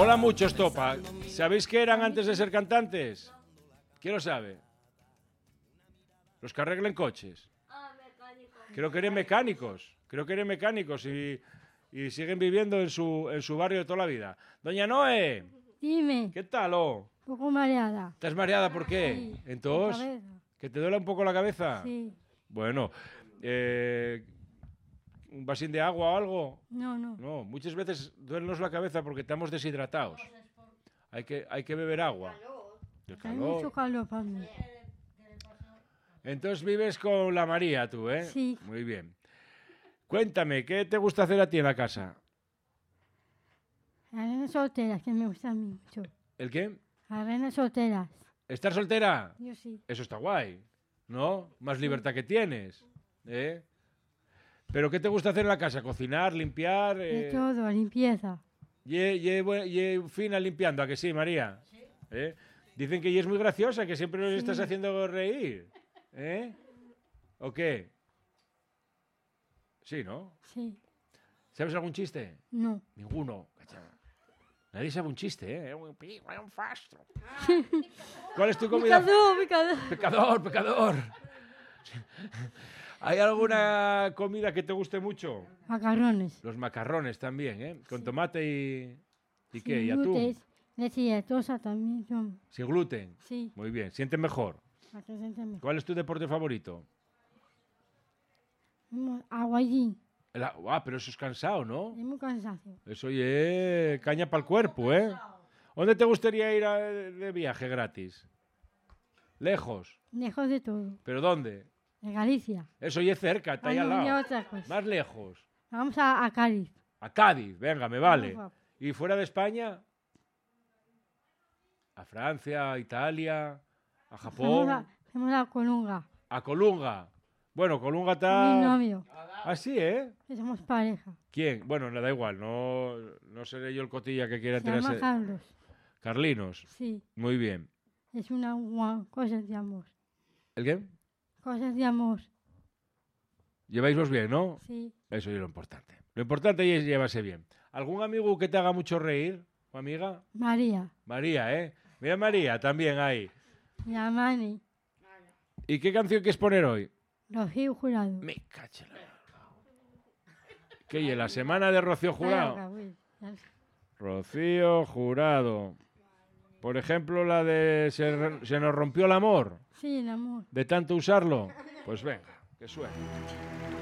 Mola mucho estopa. ¿Sabéis qué eran antes de ser cantantes? ¿Quién lo sabe? Los que arreglen coches. Creo que eran mecánicos. Creo que eran mecánicos y siguen viviendo en su barrio de toda la vida. Doña Noé, Dime, ¿qué tal? un poco mareada. ¿Estás mareada por qué? Sí, Entonces, la cabeza. ¿que te duele un poco la cabeza? Sí, Bueno, ¿un vasín de agua o algo? no. No, muchas veces duelenos la cabeza porque estamos deshidratados. Hay que beber agua. El Hay mucho calor. calor para mí. Entonces vives con la María tú, ¿eh? Sí. Muy bien. Cuéntame, ¿qué te gusta hacer a ti en la casa? Las renas solteras, que me gustan a mí mucho. ¿El qué? Las renas solteras. ¿Estar soltera? Yo sí. Eso está guay, ¿no? Más libertad que tienes, ¿eh? ¿Pero qué te gusta hacer en la casa? ¿Cocinar, limpiar? De todo, limpieza. Ye fina limpiando, ¿a que sí, María? Sí. Dicen que ella es muy graciosa, que siempre nos estás haciendo reír. ¿O qué? Sí, ¿no? Sí. ¿Sabes algún chiste? No. Ninguno. Nadie sabe un chiste, ¿eh? Un fastro. ¿Cuál es tu comida? Picador. Pecador. ¿Hay alguna comida que te guste mucho? Macarrones. Los macarrones también, ¿eh? Con tomate y qué, y Sin atún. gluten, leche y lactosa también son. Sin gluten. Sí. Muy bien. ¿Sientes mejor? Para que se siente mejor. ¿Cuál es tu deporte favorito? Aguayín. Pero eso es cansado, ¿no? Es muy cansancio. Eso es caña para el cuerpo, ¿eh? ¿Dónde te gustaría ir de viaje gratis? Lejos. Lejos de todo. ¿Pero dónde? De Galicia. Eso ya es cerca, está ahí al Y lado. otra cosa. Más lejos. Vamos a Cádiz. A Cádiz, venga, me vale. Vamos, ¿Y fuera de España? A Francia, a Italia, a Japón, Hacemos la Colunga. a Colunga. Bueno, Colunga Mi está... novio. Ah, sí, ¿eh? Que somos pareja. ¿Quién? Bueno, no da igual, no seré yo el cotilla que quiera Se llama tenerse... Carlos. Carlinos, Sí. muy bien. Es una cosa de amor. ¿El qué? Cosas de amor. Lleváislos bien, ¿no? Sí. Eso es lo importante. Lo importante es llevarse bien. ¿Algún amigo que te haga mucho reír o amiga? María. María, ¿eh? Mira María, también ahí. La Mani. ¿Y qué canción quieres poner hoy? Rocío Jurado. Me cachela. ¿Qué? ¿Y la semana de Rocío Jurado? Rocío Jurado. Por ejemplo, la de Se nos rompió el amor. Sí, el amor. De tanto usarlo. Pues venga, que suene.